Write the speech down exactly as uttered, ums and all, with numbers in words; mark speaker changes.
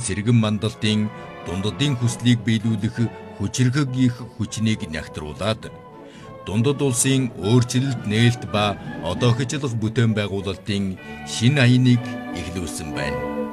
Speaker 1: цэргэн мандалтын дундадын хүслийг биелүүлэх хүчирхэг их хүчнийг нягтруулад дундад улсын өөрчлөлт нээлт ба одоохичлох бүтээн байгуулалтын шинэ аяныг эхлүүлсэн байна.